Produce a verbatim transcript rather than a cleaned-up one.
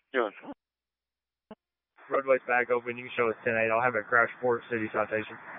Doing. Roadway's back open. You can show us ten eight. I'll have it crash Port City citation.